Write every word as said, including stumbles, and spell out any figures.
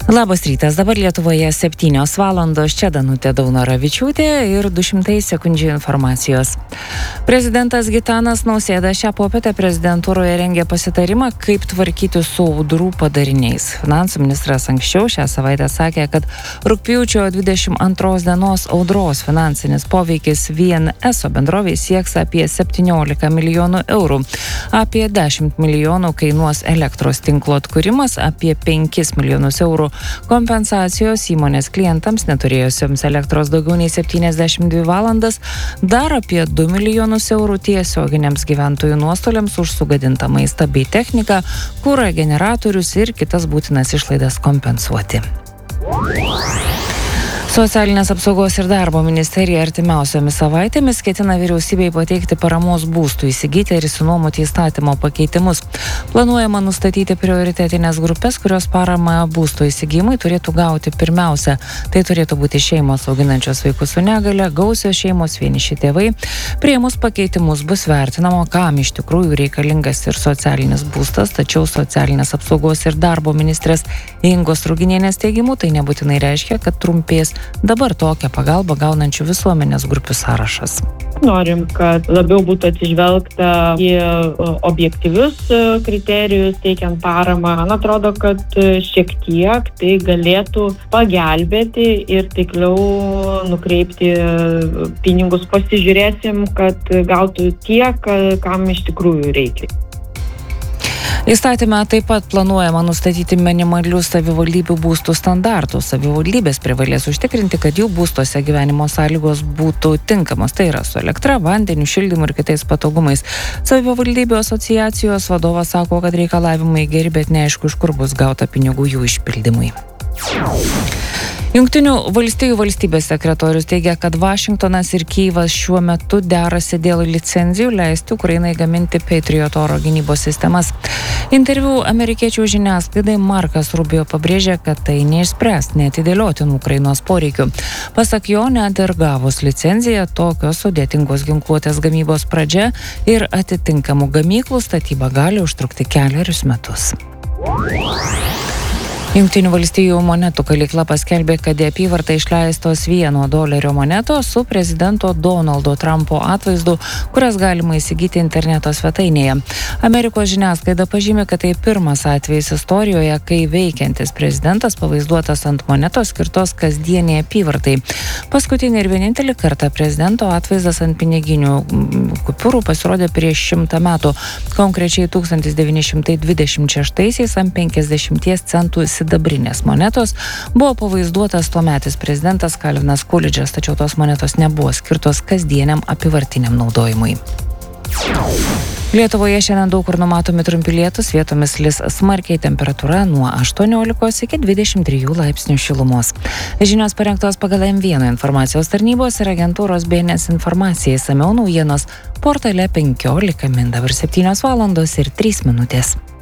Labas rytas, dabar Lietuvoje septynios valandos, čia Danutė Daunoravičiūtė ir du šimtai sekundžių informacijos. Prezidentas Gitanas Nausėda šią popietę prezidentūroje rengė pasitarimą, kaip tvarkyti su audrų padariniais. Finansų ministras anksčiau šią savaitę sakė, kad rugpjūčio dvidešimt antros dienos audros finansinis poveikis vien eso bendroviai sieks apie septyniolika milijonų eurų. Apie dešimt milijonų kainuos elektros tinklo atkūrimas, apie penkis milijonus eurų kompensacijos įmonės klientams neturėjusiems elektros daugiau nei septyniasdešimt dvi valandas, dar apie du milijonus eurų tiesioginiams gyventojų nuostoliams už sugadintą maistą bei techniką, kurą, generatorius ir kitas būtinas išlaidas kompensuoti. Socialinės apsaugos ir darbo ministerija artimiausiomis savaitėmis ketina vyriausybei pateikti paramos būstų įsigyti ir išsinuomoti įstatymo pakeitimus. Planuojama nustatyti prioritetinės grupės, kurios paramą būsto įsigijimui turėtų gauti pirmiausia. Tai turėtų būti šeimos auginančios vaikus su negale, gausios šeimos, vieniši tėvai. Priėmus pakeitimus bus vertinama, kam iš tikrųjų reikalingas ir socialinis būstas, tačiau socialinės apsaugos ir darbo ministrės Ingos Ruginienės teigimu tai nebūtinai reiškia, kad trumpės dabar tokią pagalbą gaunančių visuomenės grupių sąrašas. Norim, kad labiau būtų atsižvelgta į objektyvius kriterijus teikiant paramą. Man atrodo, kad šiek tiek tai galėtų pagelbėti ir tikliau nukreipti pinigus. Pasižiūrėsim, kad gautų tiek, kam iš tikrųjų reikia. Įstatyme taip pat planuojama nustatyti minimalius savivaldybių būstų standartus. Savivaldybės privalės užtikrinti, kad jų būstuose gyvenimo sąlygos būtų tinkamos. Tai yra su elektra, vandeniu, šildymu ir kitais patogumais. Savivaldybių asociacijos vadovas sako, kad reikalavimai geri, bet neaišku, iš kur bus gauta pinigų jų išpildymui. Jungtinių valstijų valstybės sekretorius teigia, kad Vašingtonas ir Kyjivas šiuo metu derasi dėl licenzijų leisti Ukrainai gaminti Patriot oro gynybos sistemas. Interviu amerikiečių žiniasklaidai Markas Rubio pabrėžė, kad tai neišspręs neatidėliotinų Ukrainos poreikių. Pasak jo, net ir gavus licenciją, tokios sudėtingos ginkluotės gamybos pradžia ir atitinkamų gamyklų statyba gali užtrukti kelerius metus. Jungtinių valstijų monetų kalykla paskelbė, kad į apyvartą išleistos vieno dolerio monetos su prezidento Donaldo Trumpo atvaizdu, kurias galima įsigyti interneto svetainėje. Amerikos žiniasklaida pažymė, kad tai pirmas atvejis istorijoje, kai veikiantis prezidentas pavaizduotas ant monetos skirtos kasdieniai apyvartai. Paskutinį ir vienintelį kartą prezidento atvaizdas ant piniginių kupiūrų pasirodė prieš šimtą metų, konkrečiai tūkstantis devyni šimtai dvidešimt šeštaisiais ant penkiasdešimties centų sidabrinės monetos buvo pavaizduotas tuometis prezidentas Calvinas Coolidge'as, tačiau tos monetos nebuvo skirtos kasdieniam apyvartiniam naudojimui. Lietuvoje šiandien daug kur numatomi trumpi lietūs, vietomis lis smarkiai, temperatūra nuo aštuoniolikos iki dvidešimt trijų laipsnių šilumos. Žinios parengtos pagal M vienas informacijos tarnybos ir agentūros B N S informacija. Išsamiau naujienos portale penkiolika min. Dabar septynios valandos ir trys minutės.